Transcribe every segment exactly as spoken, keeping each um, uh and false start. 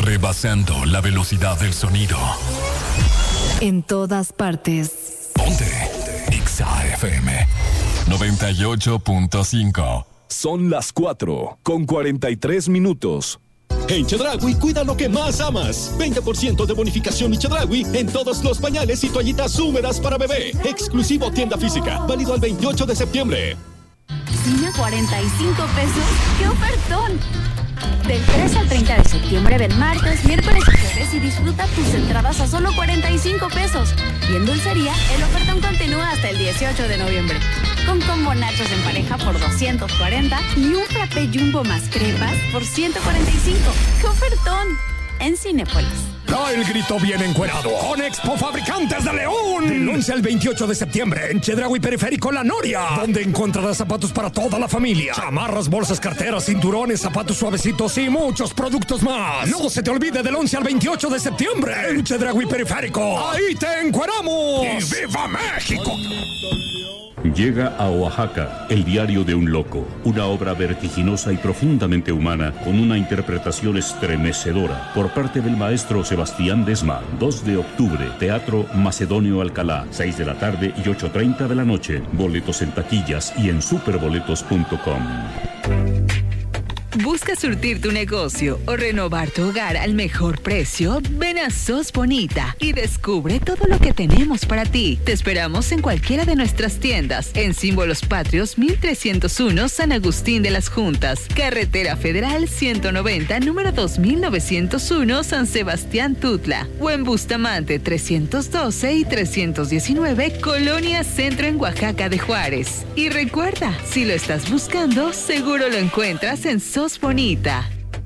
rebasando la velocidad del sonido. En todas partes. Ponte Exa F M noventa y ocho punto cinco. Son las cuatro con cuarenta y tres minutos. En Chedraui cuida lo que más amas. veinte por ciento de bonificación y Chedraui en todos los pañales y toallitas húmedas para bebé. Exclusivo tienda física. Válido al veintiocho de septiembre. ¿Cine a cuarenta y cinco pesos? ¡Qué ofertón! Del tres al treinta de septiembre ven martes, miércoles y jueves y disfruta tus entradas a solo cuarenta y cinco pesos. Y en dulcería, el ofertón continúa hasta el dieciocho de noviembre. Con combo nachos en pareja por doscientos cuarenta y un frappé jumbo más crepas por ciento cuarenta y cinco. ¡Qué ofertón! En Cinépolis. Da el grito bien encuerado con Expo Fabricantes de León. Del once al veintiocho de septiembre en Chedraui Periférico La Noria, donde encontrarás zapatos para toda la familia, chamarras, bolsas, carteras, cinturones, zapatos suavecitos y muchos productos más. No se te olvide del once al veintiocho de septiembre en Chedraui Periférico. ¡Ahí te encueramos! ¡Y viva México! Llega a Oaxaca, El diario de un loco, una obra vertiginosa y profundamente humana con una interpretación estremecedora por parte del maestro Sebastián Desma. dos de octubre, Teatro Macedonio Alcalá, seis de la tarde y ocho treinta de la noche. Boletos en taquillas y en superboletos punto com. ¿Buscas surtir tu negocio o renovar tu hogar al mejor precio? Ven a Sos Bonita y descubre todo lo que tenemos para ti. Te esperamos en cualquiera de nuestras tiendas. En Símbolos Patrios mil trescientos uno, San Agustín de las Juntas. Carretera Federal ciento noventa, número dos mil novecientos uno, San Sebastián Tutla. O en Bustamante trescientos doce y trescientos diecinueve, Colonia Centro en Oaxaca de Juárez. Y recuerda, si lo estás buscando, seguro lo encuentras en Sos Bonita.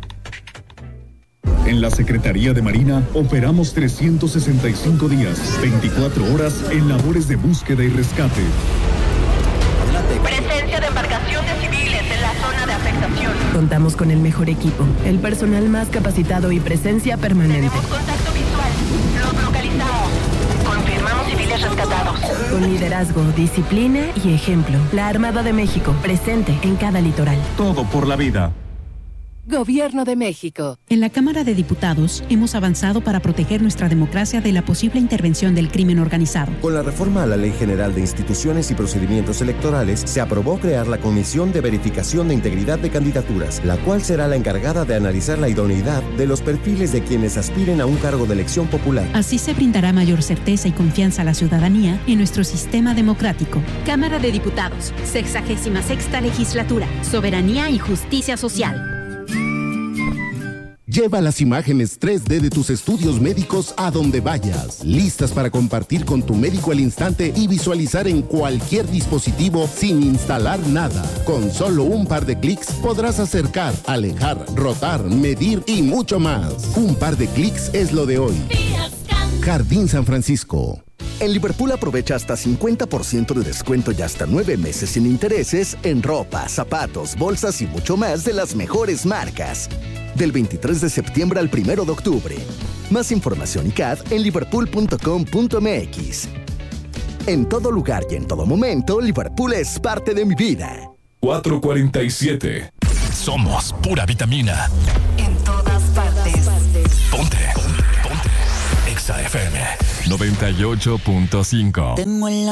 En la Secretaría de Marina operamos trescientos sesenta y cinco días, veinticuatro horas en labores de búsqueda y rescate. Presencia de embarcaciones civiles en la zona de afectación. Contamos con el mejor equipo, el personal más capacitado y presencia permanente. Tenemos contacto visual. Los localizamos. Confirmamos civiles rescatados. Con liderazgo, disciplina y ejemplo. La Armada de México, presente en cada litoral. Todo por la vida. Gobierno de México. En la Cámara de Diputados hemos avanzado para proteger nuestra democracia de la posible intervención del crimen organizado. Con la reforma a la Ley General de Instituciones y Procedimientos Electorales, se aprobó crear la Comisión de Verificación de Integridad de Candidaturas, la cual será la encargada de analizar la idoneidad de los perfiles de quienes aspiren a un cargo de elección popular. Así se brindará mayor certeza y confianza a la ciudadanía en nuestro sistema democrático. Cámara de Diputados, sexagésima sexta legislatura, soberanía y justicia social. Lleva las imágenes tres D de tus estudios médicos a donde vayas, listas para compartir con tu médico al instante y visualizar en cualquier dispositivo sin instalar nada. Con solo un par de clics podrás acercar, alejar, rotar, medir y mucho más. Un par de clics es lo de hoy. Jardín San Francisco. En Liverpool aprovecha hasta cincuenta por ciento de descuento y hasta nueve meses sin intereses en ropa, zapatos, bolsas y mucho más de las mejores marcas. Del veintitrés de septiembre al primero de octubre. Más información y C A D en liverpool punto com punto m x. En todo lugar y en todo momento, Liverpool es parte de mi vida. cuatro cuarenta y siete. Somos pura vitamina. En todas partes. Ponte. Ponte. Exa F M noventa y ocho punto cinco. Tengo en la